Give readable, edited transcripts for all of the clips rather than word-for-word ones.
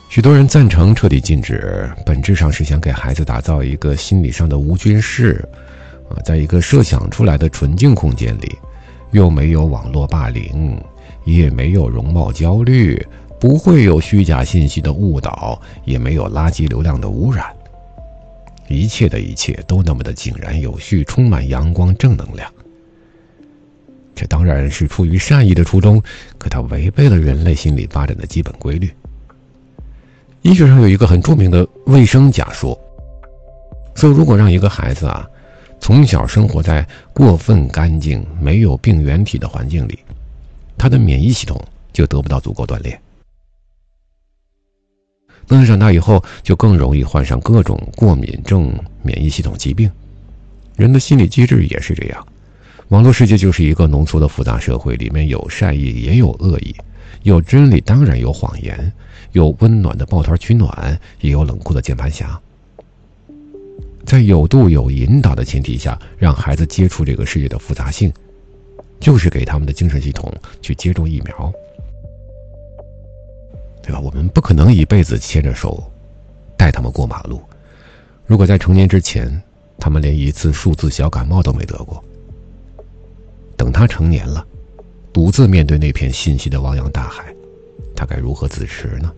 许多人赞成彻底禁止，本质上是想给孩子打造一个心理上的无菌室，在一个设想出来的纯净空间里，又没有网络霸凌，也没有容貌焦虑，不会有虚假信息的误导，也没有垃圾流量的污染。一切的一切都那么的井然有序，充满阳光正能量。这当然是出于善意的初衷，可它违背了人类心理发展的基本规律。医学上有一个很著名的卫生假说，说如果让一个孩子从小生活在过分干净、没有病原体的环境里，他的免疫系统就得不到足够锻炼。那长大以后就更容易患上各种过敏症、免疫系统疾病。人的心理机制也是这样，网络世界就是一个浓缩的复杂社会，里面有善意也有恶意，有真理当然有谎言，有温暖的抱团取暖，也有冷酷的键盘侠。在有度有引导的前提下，让孩子接触这个世界的复杂性，就是给他们的精神系统去接种疫苗，对吧？我们不可能一辈子牵着手带他们过马路，如果在成年之前他们连一次数字小感冒都没得过，等他成年了，独自面对那片信息的汪洋大海，他该如何自持呢？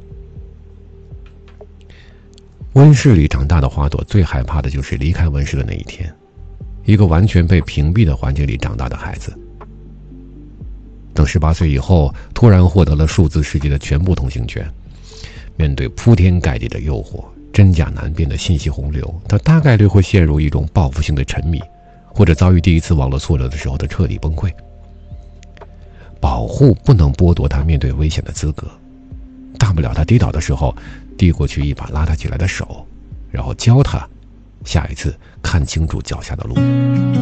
温室里长大的花朵最害怕的就是离开温室的那一天，一个完全被屏蔽的环境里长大的孩子，等18岁以后突然获得了数字世界的全部通行权，面对铺天盖地的诱惑、真假难辨的信息洪流，他大概率会陷入一种报复性的沉迷，或者遭遇第一次网络挫折的时候的彻底崩溃。保护不能剥夺他面对危险的资格，大不了他跌倒的时候递过去一把拉他起来的手，然后教他下一次看清楚脚下的路。